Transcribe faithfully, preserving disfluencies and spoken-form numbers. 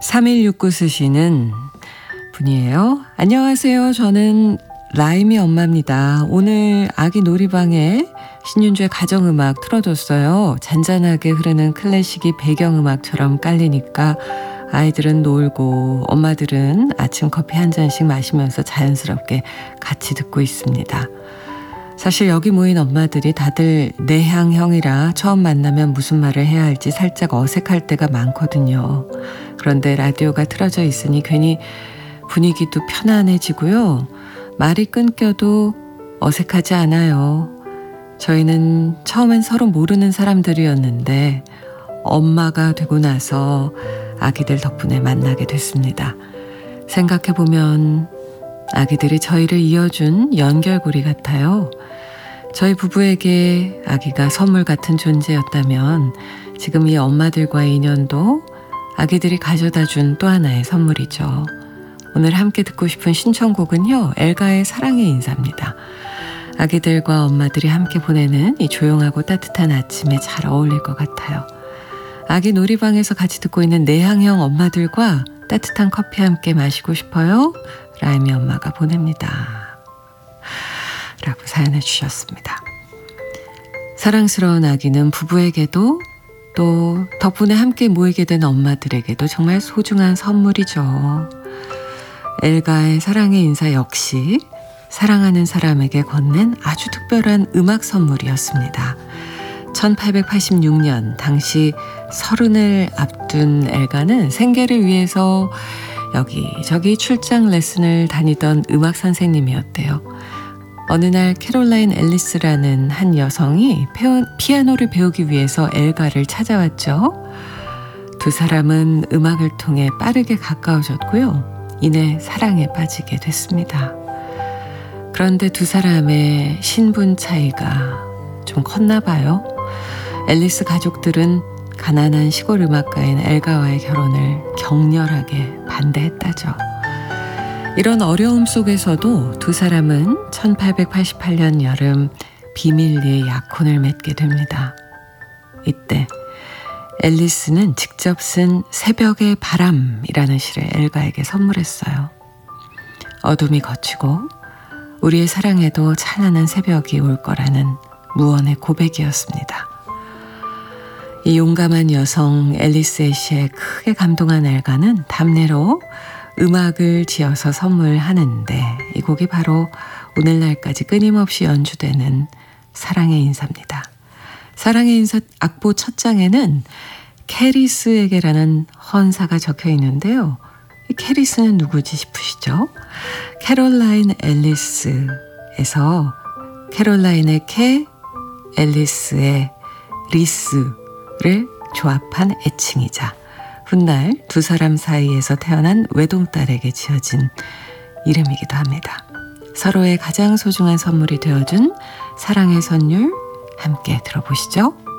삼일육구 쓰시는 분이에요. 안녕하세요. 저는 라임이 엄마입니다. 오늘 아기 놀이방에 신윤주의 가정음악 틀어줬어요. 잔잔하게 흐르는 클래식이 배경음악처럼 깔리니까 아이들은 놀고 엄마들은 아침 커피 한 잔씩 마시면서 자연스럽게 같이 듣고 있습니다. 사실 여기 모인 엄마들이 다들 내향형이라 처음 만나면 무슨 말을 해야 할지 살짝 어색할 때가 많거든요. 그런데 라디오가 틀어져 있으니 괜히 분위기도 편안해지고요. 말이 끊겨도 어색하지 않아요. 저희는 처음엔 서로 모르는 사람들이었는데 엄마가 되고 나서 아기들 덕분에 만나게 됐습니다. 생각해보면 아기들이 저희를 이어준 연결고리 같아요. 저희 부부에게 아기가 선물 같은 존재였다면 지금 이 엄마들과의 인연도 아기들이 가져다 준 또 하나의 선물이죠. 오늘 함께 듣고 싶은 신청곡은요. 엘가의 사랑의 인사입니다. 아기들과 엄마들이 함께 보내는 이 조용하고 따뜻한 아침에 잘 어울릴 것 같아요. 아기 놀이방에서 같이 듣고 있는 내향형 엄마들과 따뜻한 커피 함께 마시고 싶어요. 라임이 엄마가 보냅니다. 라고 사연해 주셨습니다. 사랑스러운 아기는 부부에게도 또 덕분에 함께 모이게 된 엄마들에게도 정말 소중한 선물이죠. 엘가의 사랑의 인사 역시 사랑하는 사람에게 건넨 아주 특별한 음악 선물이었습니다. 천팔백팔십육 년 당시 서른을 앞둔 엘가는 생계를 위해서 여기저기 출장 레슨을 다니던 음악 선생님이었대요. 어느 날 캐롤라인 앨리스라는 한 여성이 피아노를 배우기 위해서 엘가를 찾아왔죠. 두 사람은 음악을 통해 빠르게 가까워졌고요. 이내 사랑에 빠지게 됐습니다. 그런데 두 사람의 신분 차이가 좀 컸나 봐요. 앨리스 가족들은 가난한 시골 음악가인 엘가와의 결혼을 격렬하게 반대했다죠. 이런 어려움 속에서도 두 사람은 천팔백팔십팔 년 여름 비밀리에 약혼을 맺게 됩니다. 이때 앨리스는 직접 쓴 새벽의 바람이라는 시를 엘가에게 선물했어요. 어둠이 걷히고 우리의 사랑에도 찬란한 새벽이 올 거라는 무언의 고백이었습니다. 이 용감한 여성 앨리스의 시에 크게 감동한 엘가는 답례로 음악을 지어서 선물하는데 이 곡이 바로 오늘날까지 끊임없이 연주되는 사랑의 인사입니다. 사랑의 인사 악보 첫 장에는 캐리스에게라는 헌사가 적혀 있는데요. 이 캐리스는 누구지 싶으시죠? 캐롤라인 앨리스에서 캐롤라인의 캐, 앨리스의 리스를 조합한 애칭이자 훗날 두 사람 사이에서 태어난 외동딸에게 지어진 이름이기도 합니다. 서로의 가장 소중한 선물이 되어준 사랑의 선율 함께 들어보시죠.